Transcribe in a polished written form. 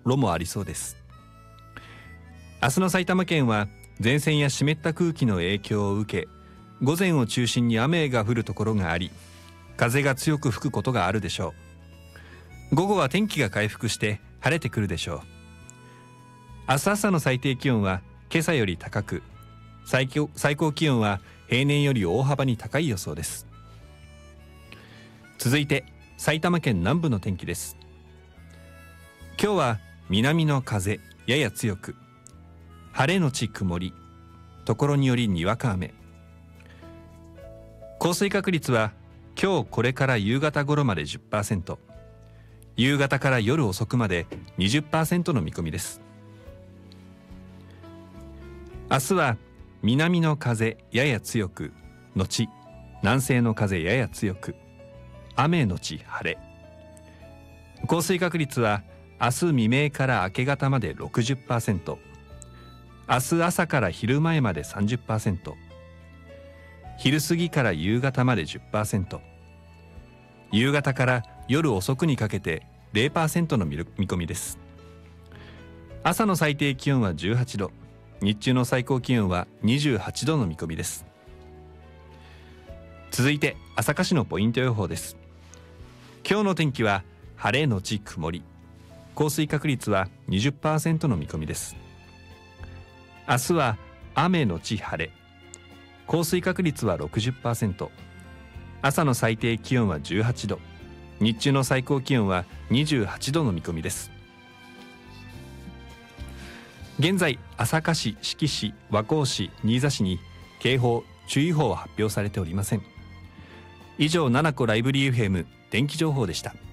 ろもありそうです。明日の埼玉県は前線や湿った空気の影響を受け、午前を中心に雨が降るところがあり、風が強く吹くことがあるでしょう。午後は天気が回復して晴れてくるでしょう。明日朝の最低気温は今朝より高く、最高気温は平年より大幅に高い予想です。続いて埼玉県南部の天気です。今日は南の風やや強く、晴れのち曇り、ところによりにわか雨。降水確率は今日これから夕方頃まで 10%、 夕方から夜遅くまで 20% の見込みです。明日は南の風やや強く、後南西の風やや強く、雨のち晴れ。降水確率は明日未明から明け方まで 60%、 明日朝から昼前まで 30%、 昼過ぎから夕方まで 10%、 夕方から夜遅くにかけて 0% の見込みです。朝の最低気温は18度、日中の最高気温は28度の見込みです。続いて朝霞市のポイント予報です。今日の天気は晴れのち曇り、降水確率は 20% の見込みです。明日は雨のち晴れ、降水確率は 60%、 朝の最低気温は18度、日中の最高気温は28度の見込みです。現在朝霞市、志木市、和光市、新座市に警報・注意報は発表されておりません。以上、7個ライブリー FM 天気情報でした。